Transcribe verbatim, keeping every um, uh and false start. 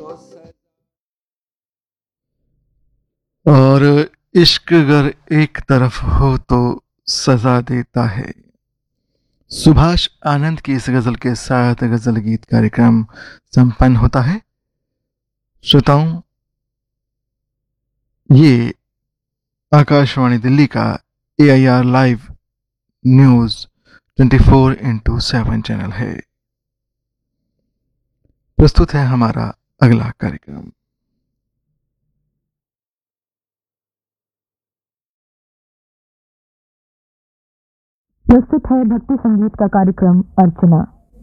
और इश्क अगर एक तरफ हो तो सजा देता है। सुभाष आनंद की इस गजल के साथ गजल गीत कार्यक्रम संपन्न होता है। श्रोताओं, ये आकाशवाणी दिल्ली का ए I R live news twenty four into seven channel है। प्रस्तुत है हमारा अगला कार्यक्रम। प्रस्तुत है भक्ति संगीत का कार्यक्रम अर्चना।